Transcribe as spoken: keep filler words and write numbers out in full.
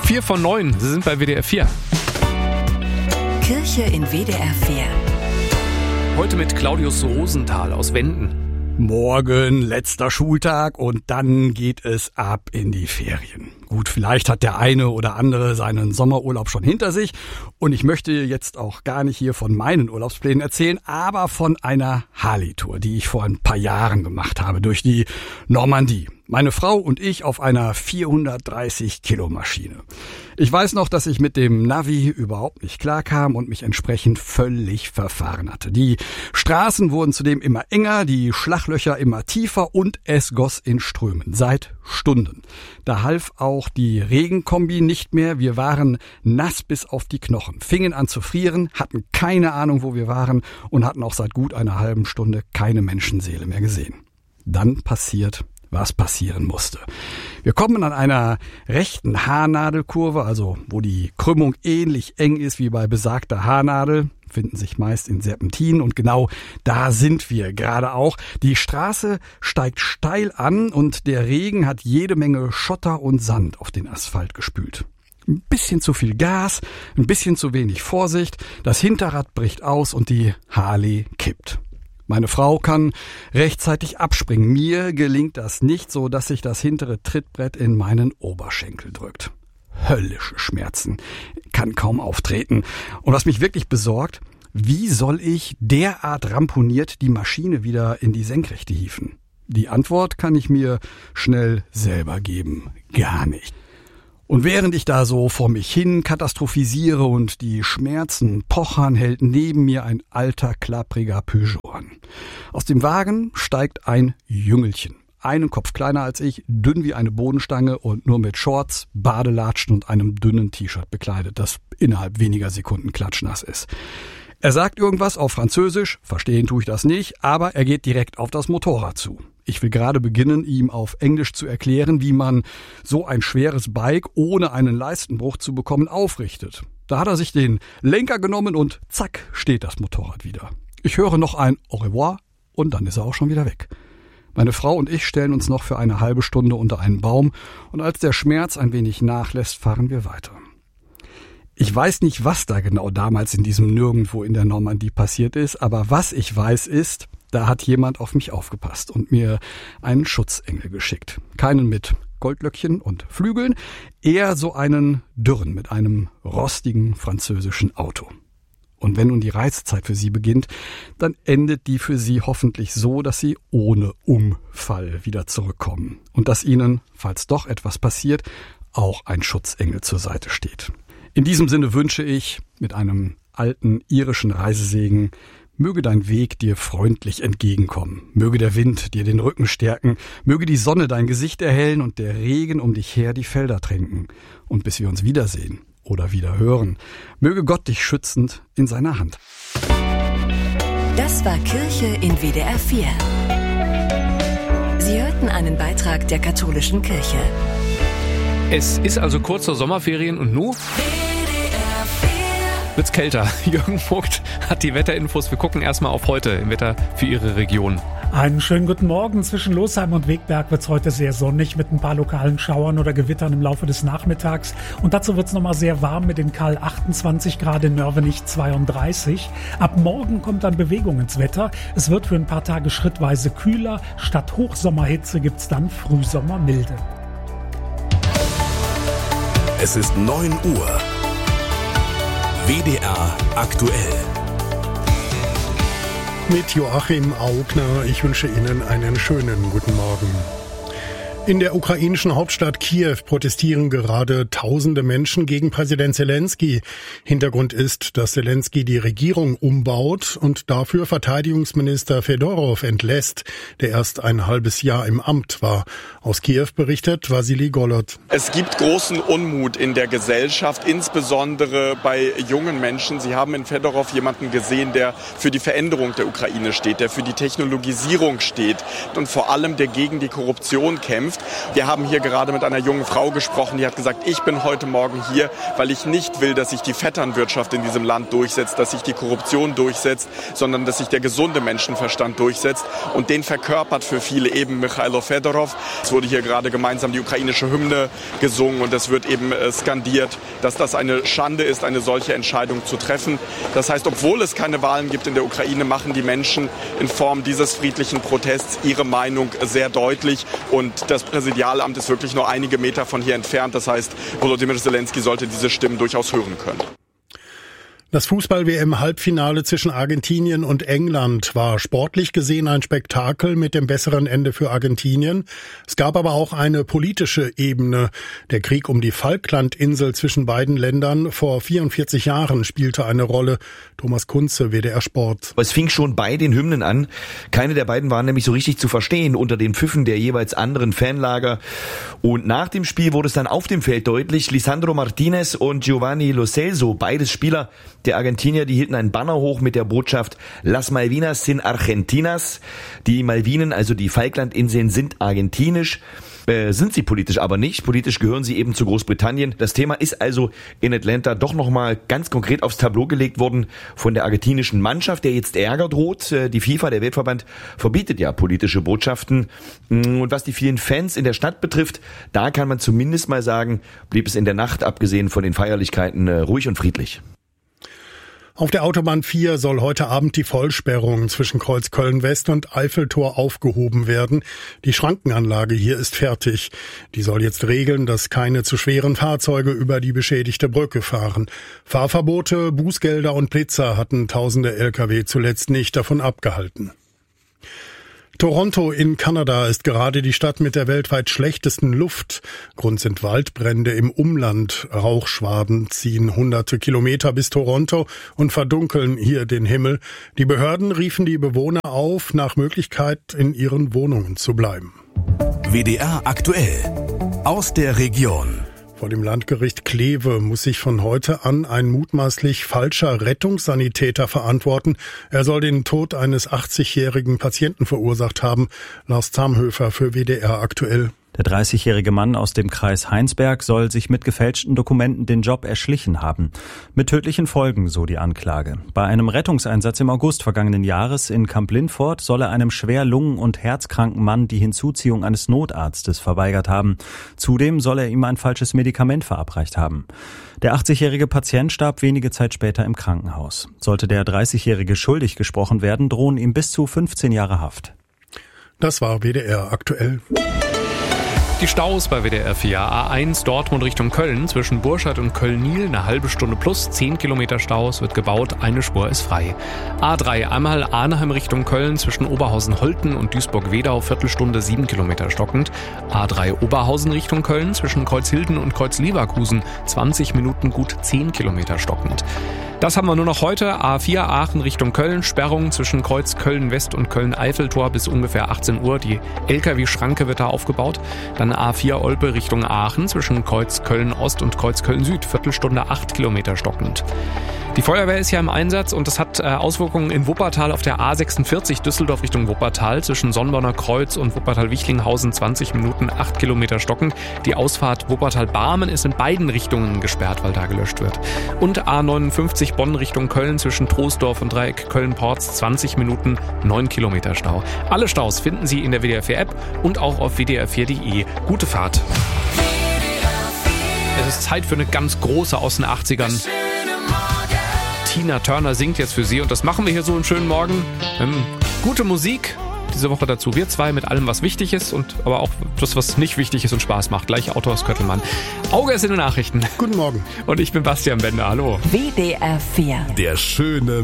Vier von neun, Sie sind bei W D R vier. Kirche in W D R vier. Heute mit Claudius Rosenthal aus Wenden. Morgen, letzter Schultag und dann geht es ab in die Ferien. Gut, vielleicht hat der eine oder andere seinen Sommerurlaub schon hinter sich und ich möchte jetzt auch gar nicht hier von meinen Urlaubsplänen erzählen, aber von einer Harley-Tour, die ich vor ein paar Jahren gemacht habe durch die Normandie. Meine Frau und ich auf einer vierhundertdreißig Kilo Maschine. Ich weiß noch, dass ich mit dem Navi überhaupt nicht klarkam und mich entsprechend völlig verfahren hatte. Die Straßen wurden zudem immer enger, die Schlaglöcher immer tiefer und es goss in Strömen seit Stunden. Da half auch die Regenkombi nicht mehr. Wir waren nass bis auf die Knochen, fingen an zu frieren, hatten keine Ahnung, wo wir waren und hatten auch seit gut einer halben Stunde keine Menschenseele mehr gesehen. Dann passiert was passieren musste. Wir kommen an einer rechten Haarnadelkurve, also wo die Krümmung ähnlich eng ist wie bei besagter Haarnadel, finden sich meist in Serpentinen und genau da sind wir gerade auch. Die Straße steigt steil an und der Regen hat jede Menge Schotter und Sand auf den Asphalt gespült. Ein bisschen zu viel Gas, ein bisschen zu wenig Vorsicht, das Hinterrad bricht aus und die Harley kippt. Meine Frau kann rechtzeitig abspringen. Mir gelingt das nicht, so dass sich das hintere Trittbrett in meinen Oberschenkel drückt. Höllische Schmerzen, kann kaum auftreten. Und was mich wirklich besorgt, wie soll ich derart ramponiert die Maschine wieder in die Senkrechte hieven? Die Antwort kann ich mir schnell selber geben. Gar nicht. Und während ich da so vor mich hin katastrophisiere und die Schmerzen pochern, hält neben mir ein alter, klappriger Peugeot an. Aus dem Wagen steigt ein Jüngelchen. Einen Kopf kleiner als ich, dünn wie eine Bodenstange und nur mit Shorts, Badelatschen und einem dünnen T-Shirt bekleidet, das innerhalb weniger Sekunden klatschnass ist. Er sagt irgendwas auf Französisch, verstehen tue ich das nicht, aber er geht direkt auf das Motorrad zu. Ich will gerade beginnen, ihm auf Englisch zu erklären, wie man so ein schweres Bike ohne einen Leistenbruch zu bekommen aufrichtet. Da hat er sich den Lenker genommen und zack, steht das Motorrad wieder. Ich höre noch ein Au revoir und dann ist er auch schon wieder weg. Meine Frau und ich stellen uns noch für eine halbe Stunde unter einen Baum und als der Schmerz ein wenig nachlässt, fahren wir weiter. Ich weiß nicht, was da genau damals in diesem Nirgendwo in der Normandie passiert ist, aber was ich weiß ist, da hat jemand auf mich aufgepasst und mir einen Schutzengel geschickt. Keinen mit Goldlöckchen und Flügeln, eher so einen dürren mit einem rostigen französischen Auto. Und wenn nun die Reisezeit für Sie beginnt, dann endet die für Sie hoffentlich so, dass Sie ohne Unfall wieder zurückkommen und dass Ihnen, falls doch etwas passiert, auch ein Schutzengel zur Seite steht. In diesem Sinne wünsche ich mit einem alten irischen Reisesegen, möge dein Weg dir freundlich entgegenkommen, möge der Wind dir den Rücken stärken, möge die Sonne dein Gesicht erhellen und der Regen um dich her die Felder tränken. Und bis wir uns wiedersehen oder wieder hören, möge Gott dich schützend in seiner Hand. Das war Kirche in W D R vier. Sie hörten einen Beitrag der katholischen Kirche. Es ist also kurz vor Sommerferien und nun wird's kälter. Jürgen Vogt hat die Wetterinfos. Wir gucken erstmal auf heute im Wetter für Ihre Region. Einen schönen guten Morgen. Zwischen Losheim und Wegberg wird's heute sehr sonnig mit ein paar lokalen Schauern oder Gewittern im Laufe des Nachmittags. Und dazu wird's nochmal sehr warm mit den Karl achtundzwanzig Grad, in Nörvenich zweiunddreißig. Ab morgen kommt dann Bewegung ins Wetter. Es wird für ein paar Tage schrittweise kühler. Statt Hochsommerhitze gibt's dann Frühsommermilde. Es ist neun Uhr. W D R aktuell. Mit Joachim Augner, ich wünsche Ihnen einen schönen guten Morgen. In der ukrainischen Hauptstadt Kiew protestieren gerade tausende Menschen gegen Präsident Selenskyj. Hintergrund ist, dass Selenskyj die Regierung umbaut und dafür Verteidigungsminister Fedorow entlässt, der erst ein halbes Jahr im Amt war. Aus Kiew berichtet Wassili Golod. Es gibt großen Unmut in der Gesellschaft, insbesondere bei jungen Menschen. Sie haben in Fedorow jemanden gesehen, der für die Veränderung der Ukraine steht, der für die Technologisierung steht und vor allem der gegen die Korruption kämpft. Zukunft. Wir haben hier gerade mit einer jungen Frau gesprochen, die hat gesagt, ich bin heute Morgen hier, weil ich nicht will, dass sich die Vetternwirtschaft in diesem Land durchsetzt, dass sich die Korruption durchsetzt, sondern dass sich der gesunde Menschenverstand durchsetzt. Und den verkörpert für viele eben Michailo Fedorov. Es wurde hier gerade gemeinsam die ukrainische Hymne gesungen und es wird eben skandiert, dass das eine Schande ist, eine solche Entscheidung zu treffen. Das heißt, obwohl es keine Wahlen gibt in der Ukraine, machen die Menschen in Form dieses friedlichen Protests ihre Meinung sehr deutlich. Und das Präsidialamt ist wirklich nur einige Meter von hier entfernt. Das heißt, Volodymyr Zelensky sollte diese Stimmen durchaus hören können. Das Fußball-W M-Halbfinale zwischen Argentinien und England war sportlich gesehen ein Spektakel mit dem besseren Ende für Argentinien. Es gab aber auch eine politische Ebene. Der Krieg um die Falklandinsel zwischen beiden Ländern vor vierundvierzig Jahren spielte eine Rolle. Thomas Kunze, W D R Sport. Es fing schon bei den Hymnen an. Keine der beiden waren nämlich so richtig zu verstehen unter den Pfiffen der jeweils anderen Fanlager. Und nach dem Spiel wurde es dann auf dem Feld deutlich. Lisandro Martinez und Giovanni Lo Celso, beides Spieler der Argentinier, die hielten einen Banner hoch mit der Botschaft Las Malvinas sin Argentinas. Die Malvinen, also die Falklandinseln, sind argentinisch. Äh, sind sie politisch aber nicht. Politisch gehören sie eben zu Großbritannien. Das Thema ist also in Atlanta doch nochmal ganz konkret aufs Tableau gelegt worden von der argentinischen Mannschaft, der jetzt Ärger droht. Die FIFA, der Weltverband, verbietet ja politische Botschaften. Und was die vielen Fans in der Stadt betrifft, da kann man zumindest mal sagen, blieb es in der Nacht, abgesehen von den Feierlichkeiten, ruhig und friedlich. Auf der Autobahn vier soll heute Abend die Vollsperrung zwischen Kreuz Köln-West und Eiffeltor aufgehoben werden. Die Schrankenanlage hier ist fertig. Die soll jetzt regeln, dass keine zu schweren Fahrzeuge über die beschädigte Brücke fahren. Fahrverbote, Bußgelder und Blitzer hatten tausende L K W zuletzt nicht davon abgehalten. Toronto in Kanada ist gerade die Stadt mit der weltweit schlechtesten Luft. Grund sind Waldbrände im Umland. Rauchschwaden ziehen hunderte Kilometer bis Toronto und verdunkeln hier den Himmel. Die Behörden riefen die Bewohner auf, nach Möglichkeit in ihren Wohnungen zu bleiben. W D R aktuell aus der Region. Vor dem Landgericht Kleve muss sich von heute an ein mutmaßlich falscher Rettungssanitäter verantworten. Er soll den Tod eines achtzigjährigen Patienten verursacht haben. Lars Zamhöfer für W D R aktuell. Der dreißigjährige Mann aus dem Kreis Heinsberg soll sich mit gefälschten Dokumenten den Job erschlichen haben. Mit tödlichen Folgen, so die Anklage. Bei einem Rettungseinsatz im August vergangenen Jahres in Kamp-Lintfort soll er einem schwer lungen- und herzkranken Mann die Hinzuziehung eines Notarztes verweigert haben. Zudem soll er ihm ein falsches Medikament verabreicht haben. Der achtzigjährige Patient starb wenige Zeit später im Krankenhaus. Sollte der dreißigjährige schuldig gesprochen werden, drohen ihm bis zu fünfzehn Jahre Haft. Das war W D R aktuell. Die Staus bei W D R vier. A eins Dortmund Richtung Köln zwischen Burscheid und Köln-Niel eine halbe Stunde plus, zehn Kilometer Staus, wird gebaut, eine Spur ist frei. A drei einmal Arnheim Richtung Köln zwischen Oberhausen-Holten und Duisburg-Wedau, Viertelstunde, sieben Kilometer stockend. A drei Oberhausen Richtung Köln zwischen Kreuzhilden und Kreuz-Leverkusen, zwanzig Minuten, gut zehn Kilometer stockend. Das haben wir nur noch heute. A vier Aachen Richtung Köln, Sperrung zwischen Kreuz Köln-West und Köln-Eiffeltor bis ungefähr achtzehn Uhr. Die L K W-Schranke wird da aufgebaut. Dann A vier Olpe Richtung Aachen zwischen Kreuz Köln-Ost und Kreuz Köln-Süd, Viertelstunde, acht Kilometer stockend. Die Feuerwehr ist ja im Einsatz und das hat Auswirkungen in Wuppertal auf der A sechsundvierzig Düsseldorf Richtung Wuppertal zwischen Sonnborner Kreuz und Wuppertal-Wichlinghausen, zwanzig Minuten, acht Kilometer stockend. Die Ausfahrt Wuppertal-Barmen ist in beiden Richtungen gesperrt, weil da gelöscht wird. Und A neunundfünfzig Bonn Richtung Köln zwischen Troisdorf und Dreieck Köln-Porz, zwanzig Minuten, neun Kilometer Stau. Alle Staus finden Sie in der W D R vier App und auch auf w d r vier punkt d e. Gute Fahrt. Es ist Zeit für eine ganz große aus den achtzigern. Tina Turner singt jetzt für Sie und das machen wir hier so einen schönen Morgen. Ähm, gute Musik diese Woche dazu. Wir zwei mit allem, was wichtig ist und aber auch das, was nicht wichtig ist und Spaß macht. Gleich Auto aus Köttelmann. Auge ist in den Nachrichten. Guten Morgen. Und ich bin Bastian Bender. Hallo. W D R vier. Der schöne